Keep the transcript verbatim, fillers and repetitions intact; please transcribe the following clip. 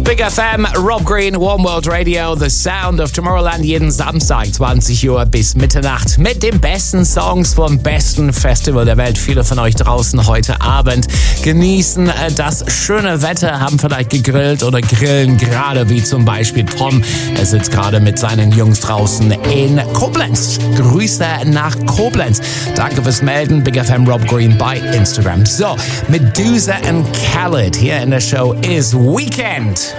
Big F M, Rob Green, One World Radio, The Sound of Tomorrowland, jeden Samstag zwanzig Uhr bis Mitternacht mit den besten Songs vom besten Festival der Welt. Viele von euch draußen heute Abend genießen das schöne Wetter, haben vielleicht gegrillt oder grillen gerade, wie zum Beispiel Tom. Er sitzt gerade mit seinen Jungs draußen in Koblenz. Grüße nach Koblenz. Danke fürs Melden. Big F M Rob Green bei Instagram. So, Medusa and Khaled hier in der Show ist Weekend.